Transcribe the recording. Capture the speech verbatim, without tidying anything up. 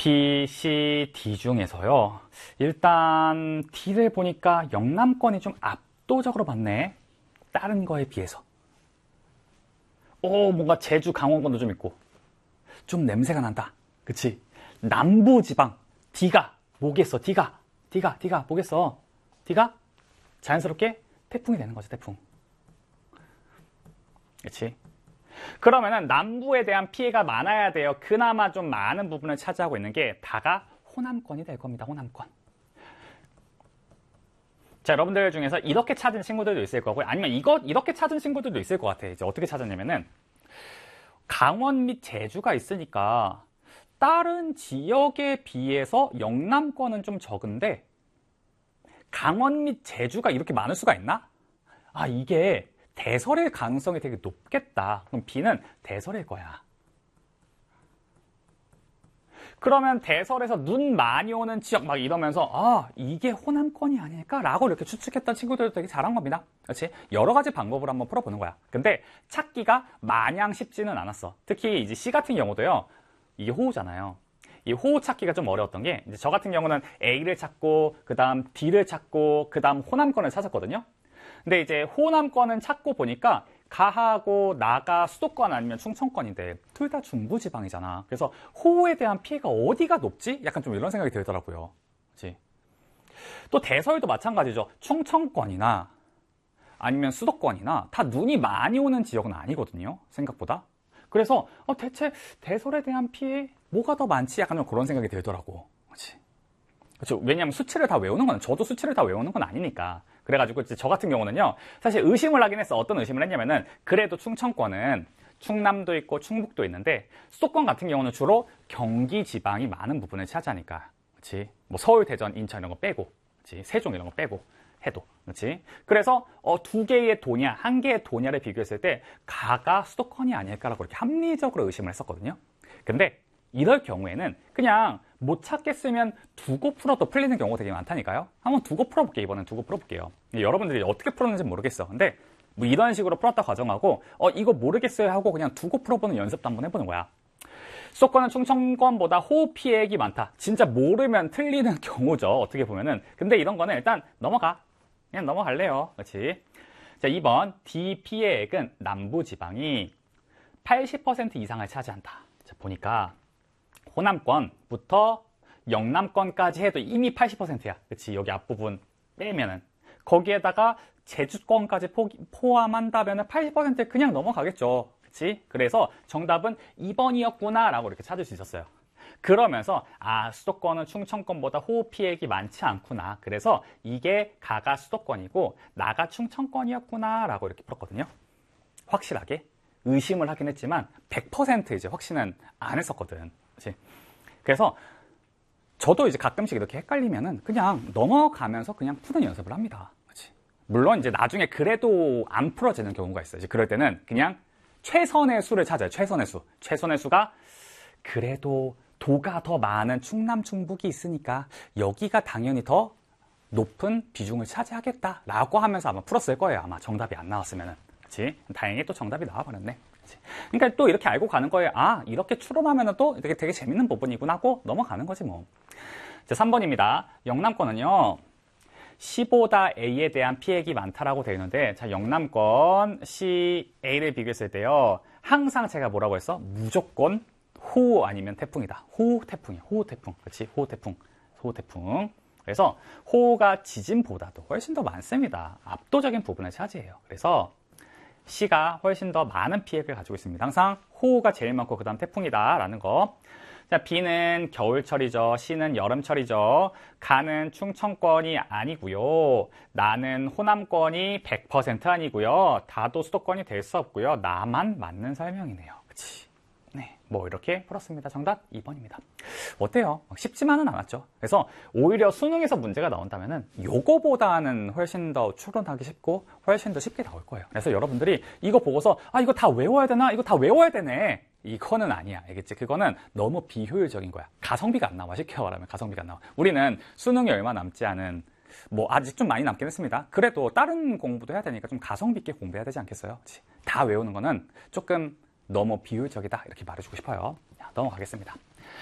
B, C, D 중에서요. 일단 D를 보니까 영남권이 좀 압도적으로 많네. 다른 거에 비해서. 오, 뭔가 제주, 강원권도 좀 있고. 좀 냄새가 난다. 그치? 남부지방. D가 뭐겠어? D가. D가, D가 뭐겠어? D가 자연스럽게 태풍이 되는 거죠, 태풍. 그치? 그러면은 남부에 대한 피해가 많아야 돼요. 그나마 좀 많은 부분을 차지하고 있는 게 다가 호남권이 될 겁니다. 호남권. 자, 여러분들 중에서 이렇게 찾은 친구들도 있을 거고요. 아니면 이거 이렇게 찾은 친구들도 있을 것 같아요. 이제 어떻게 찾았냐면은 강원 및 제주가 있으니까 다른 지역에 비해서 영남권은 좀 적은데 강원 및 제주가 이렇게 많을 수가 있나? 아, 이게 대설일 가능성이 되게 높겠다. 그럼 B는 대설일 거야. 그러면 대설에서 눈 많이 오는 지역 막 이러면서 아, 이게 호남권이 아닐까라고 이렇게 추측했던 친구들도 되게 잘한 겁니다. 그렇지? 여러 가지 방법을 한번 풀어보는 거야. 근데 찾기가 마냥 쉽지는 않았어. 특히 이제 C 같은 경우도요. 이게 호우잖아요. 이 호우 찾기가 좀 어려웠던 게 이제 저 같은 경우는 A를 찾고 그 다음 D를 찾고 그 다음 호남권을 찾았거든요. 근데 이제 호남권은 찾고 보니까 가하고 나가 수도권 아니면 충청권인데 둘 다 중부지방이잖아. 그래서 호우에 대한 피해가 어디가 높지? 약간 좀 이런 생각이 들더라고요. 그치? 또 대서울도 마찬가지죠. 충청권이나 아니면 수도권이나 다 눈이 많이 오는 지역은 아니거든요. 생각보다. 그래서 어, 대체 대설에 대한 피해 뭐가 더 많지? 약간 좀 그런 생각이 들더라고. 그치? 그렇죠. 왜냐하면 수치를 다 외우는 건 저도 수치를 다 외우는 건 아니니까. 그래가지고 저 같은 경우는요, 사실 의심을 하긴 했어. 어떤 의심을 했냐면은 그래도 충청권은 충남도 있고 충북도 있는데 수도권 같은 경우는 주로 경기 지방이 많은 부분을 차지하니까, 그렇지? 뭐 서울, 대전, 인천 이런 거 빼고, 그렇지? 세종 이런 거 빼고 해도, 그렇지? 그래서 어, 두 개의 도냐, 한 개의 도냐를 비교했을 때 가가 수도권이 아닐까라고 이렇게 합리적으로 의심을 했었거든요. 근데 이럴 경우에는 그냥 못 찾겠으면 두고 풀어도 풀리는 경우가 되게 많다니까요. 한번 두고 풀어볼게요. 이번엔 두고 풀어볼게요. 여러분들이 어떻게 풀었는지 모르겠어. 근데 뭐 이런 식으로 풀었다 가정하고 어 이거 모르겠어요 하고 그냥 두고 풀어보는 연습도 한번 해보는 거야. 수도권은 충청권보다 호우 피해액이 많다. 진짜 모르면 틀리는 경우죠. 어떻게 보면은. 근데 이런 거는 일단 넘어가. 그냥 넘어갈래요. 그렇지? 자, 이 번 D 피해액은 남부지방이 팔십 퍼센트 이상을 차지한다. 자, 보니까 호남권부터 영남권까지 해도 이미 팔십 퍼센트야. 그치? 여기 앞부분 빼면은. 거기에다가 제주권까지 포, 포함한다면 팔십 퍼센트 그냥 넘어가겠죠. 그치? 그래서 정답은 이 번이었구나 라고 이렇게 찾을 수 있었어요. 그러면서 아, 수도권은 충청권보다 호우 피해액이 많지 않구나. 그래서 이게 가가 수도권이고 나가 충청권이었구나 라고 이렇게 풀었거든요. 확실하게 의심을 하긴 했지만 백 퍼센트 이제 확신은 안 했었거든. 그치? 그래서 저도 이제 가끔씩 이렇게 헷갈리면은 그냥 넘어가면서 그냥 푸는 연습을 합니다. 그치? 물론 이제 나중에 그래도 안 풀어지는 경우가 있어요. 이제 그럴 때는 그냥 최선의 수를 찾아요. 최선의 수. 최선의 수가 그래도 도가 더 많은 충남, 충북이 있으니까 여기가 당연히 더 높은 비중을 차지하겠다라고 하면서 아마 풀었을 거예요. 아마 정답이 안 나왔으면은. 그치? 다행히 또 정답이 나와버렸네. 그치? 그러니까 또 이렇게 알고 가는 거예요. 아, 이렇게 추론하면 또 되게, 되게 재밌는 부분이구나 하고 넘어가는 거지 뭐. 자, 삼 번입니다. 영남권은요, C보다 A에 대한 피해액이 많다라고 되어 있는데, 자, 영남권 C, A를 비교했을 때요, 항상 제가 뭐라고 했어? 무조건 호우 아니면 태풍이다. 호우 태풍이야. 호우 태풍. 그렇지? 호우 태풍. 호우 태풍. 그래서 호우가 지진보다도 훨씬 더 많습니다. 압도적인 부분을 차지해요. 그래서 C가 훨씬 더 많은 피해를 가지고 있습니다. 항상 호우가 제일 많고 그 다음 태풍이다 라는 거. 자, B는 겨울철이죠. C는 여름철이죠. 가는 충청권이 아니고요. 나는 호남권이 백 퍼센트 아니고요. 다도 수도권이 될 수 없고요. 나만 맞는 설명이네요. 그치? 네, 뭐 이렇게 풀었습니다. 정답 이 번입니다. 어때요? 쉽지만은 않았죠. 그래서 오히려 수능에서 문제가 나온다면은 요거보다는 훨씬 더 추론하기 쉽고 훨씬 더 쉽게 나올 거예요. 그래서 여러분들이 이거 보고서 아, 이거 다 외워야 되나? 이거 다 외워야 되네. 이거는 아니야. 알겠지? 그거는 너무 비효율적인 거야. 가성비가 안 나와. 쉽게 말하면 가성비가 안 나와. 우리는 수능이 얼마 남지 않은, 뭐 아직 좀 많이 남긴 했습니다. 그래도 다른 공부도 해야 되니까 좀 가성비 있게 공부해야 되지 않겠어요? 그치? 다 외우는 거는 조금 너무 비효율적이다 이렇게 말해주고 싶어요. 자, 넘어가겠습니다.